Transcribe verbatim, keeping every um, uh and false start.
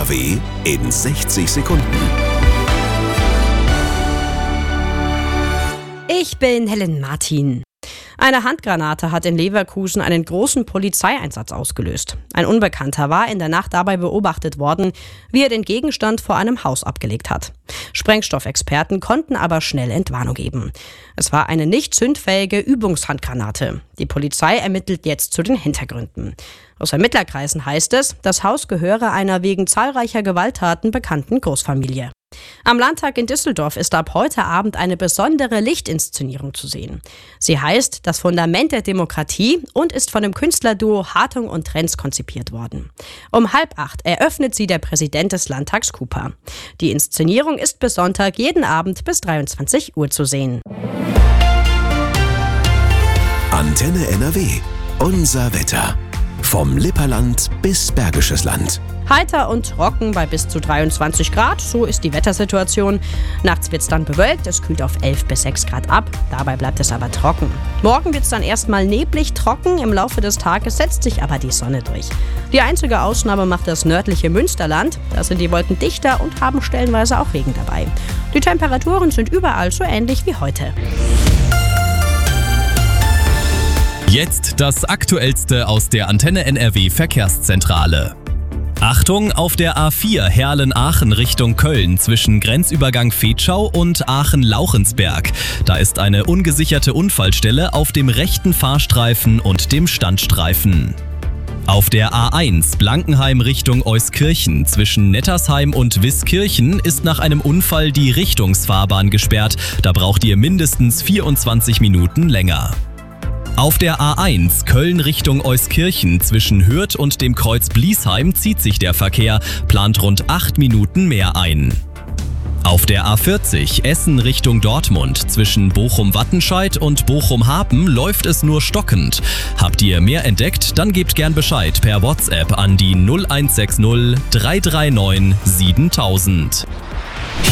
R W in sechzig Sekunden. Ich bin Helen Martin. Eine Handgranate hat in Leverkusen einen großen Polizeieinsatz ausgelöst. Ein Unbekannter war in der Nacht dabei beobachtet worden, wie er den Gegenstand vor einem Haus abgelegt hat. Sprengstoffexperten konnten aber schnell Entwarnung geben. Es war eine nicht zündfähige Übungshandgranate. Die Polizei ermittelt jetzt zu den Hintergründen. Aus Ermittlerkreisen heißt es, das Haus gehöre einer wegen zahlreicher Gewalttaten bekannten Großfamilie. Am Landtag in Düsseldorf ist ab heute Abend eine besondere Lichtinszenierung zu sehen. Sie heißt Das Fundament der Demokratie und ist von dem Künstlerduo Hartung und Trenz konzipiert worden. Um halb acht eröffnet sie der Präsident des Landtags Cooper. Die Inszenierung ist bis Sonntag jeden Abend bis dreiundzwanzig Uhr zu sehen. Antenne N R W. Unser Wetter. Vom Lipperland bis Bergisches Land. Heiter und trocken bei bis zu dreiundzwanzig Grad, so ist die Wettersituation. Nachts wird es dann bewölkt, es kühlt auf elf bis sechs Grad ab, dabei bleibt es aber trocken. Morgen wird es dann erstmal neblig trocken, im Laufe des Tages setzt sich aber die Sonne durch. Die einzige Ausnahme macht das nördliche Münsterland, da sind die Wolken dichter und haben stellenweise auch Regen dabei. Die Temperaturen sind überall so ähnlich wie heute. Jetzt das Aktuellste aus der Antenne N R W Verkehrszentrale. Achtung, auf der A vier Herlen-Aachen Richtung Köln zwischen Grenzübergang Fetschau und Aachen-Lauchensberg. Da ist eine ungesicherte Unfallstelle auf dem rechten Fahrstreifen und dem Standstreifen. Auf der A eins Blankenheim Richtung Euskirchen zwischen Nettersheim und Wiskirchen ist nach einem Unfall die Richtungsfahrbahn gesperrt. Da braucht ihr mindestens vierundzwanzig Minuten länger. Auf der A eins Köln Richtung Euskirchen zwischen Hürth und dem Kreuz Bliesheim zieht sich der Verkehr, plant rund acht Minuten mehr ein. Auf der A vierzig Essen Richtung Dortmund zwischen Bochum-Wattenscheid und Bochum-Hapen läuft es nur stockend. Habt ihr mehr entdeckt, dann gebt gern Bescheid per WhatsApp an die null eins sechs null drei drei neun siebentausend.